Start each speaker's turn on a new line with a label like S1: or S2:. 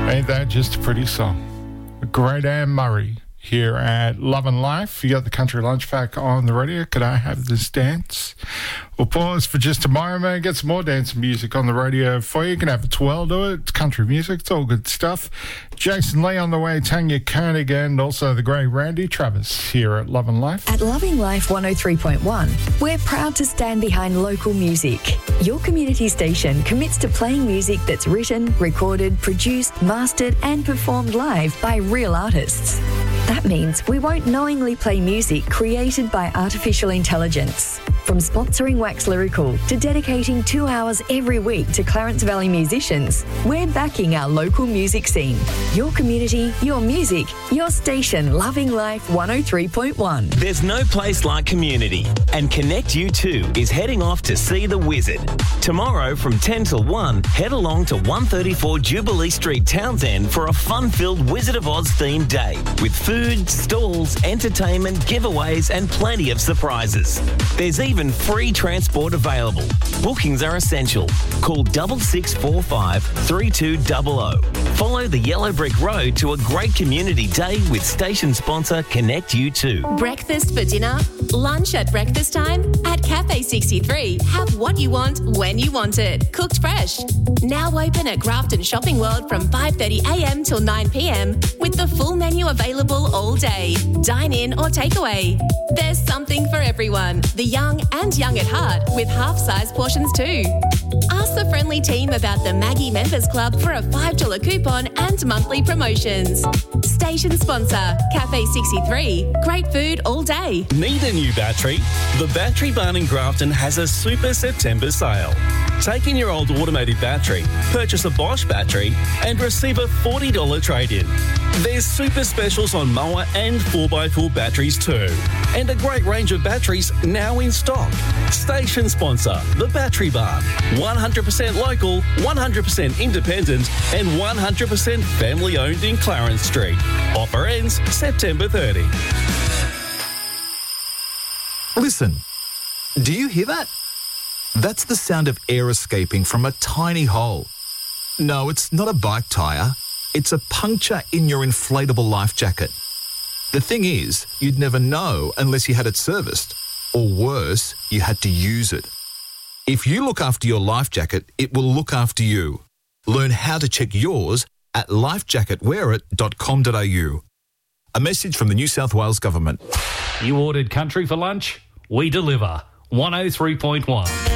S1: Ain't that just a pretty song? A great Anne Murray here at Love and Life. You got the Country Lunch Pack on the radio. Could I have this dance? We'll pause for just a moment, get some more dance music on the radio for you. You can have a twirl to it. It's country music. It's all good stuff. Jason Lee on the way, Tanya Koenig, and also the great Randy Travis here at Love and Life.
S2: At Loving Life 103.1, we're proud to stand behind local music. Your community station commits to playing music that's written, recorded, produced, mastered, and performed live by real artists. That means we won't knowingly play music created by artificial intelligence. From sponsoring Wax Lyrical to dedicating 2 hours every week to Clarence Valley musicians, we're backing our local music scene. Your community, your music, your station, Loving Life 103.1.
S3: There's no place like community, and Connect U2 is heading off to see the Wizard. Tomorrow from 10 till 1, head along to 134 Jubilee Street, Townsend for a fun-filled Wizard of Oz themed day with food, stalls, entertainment, giveaways and plenty of surprises. There's even free transport available. Bookings are essential. Call 6645 3200. Follow the Yellow Brick Road to a great community day with station sponsor Connect U2.
S4: Breakfast for dinner, lunch at breakfast time. At Cafe 63, have what you want when you want it. Cooked fresh. Now open at Grafton Shopping World from 5:30am till 9pm with the full menu available all day. Dine in or takeaway. There's something for everyone. The young and young at heart with half-size portions too. Ask the friendly team about the Maggie Members Club for a $5 coupon and monthly promotions. Station sponsor, Cafe 63. Great food all day.
S5: Need a new battery? The Battery Barn in Grafton has a super September sale. Take in your old automated battery, purchase a Bosch battery and receive a $40 trade-in. There's super specials on mower and 4x4 batteries too. And a great range of batteries now in stock. Station sponsor, The Battery Barn. 100% local, 100% independent and 100% family owned in Clarence Street. Offer ends September 30.
S6: Listen, do you hear that? That's the sound of air escaping from a tiny hole. No, it's not a bike tyre. It's a puncture in your inflatable life jacket. The thing is, you'd never know unless you had it serviced. Or worse, you had to use it. If you look after your life jacket, it will look after you. Learn how to check yours at lifejacketwearit.com.au. A message from the New South Wales Government.
S7: You ordered country for lunch? We deliver. 103.1.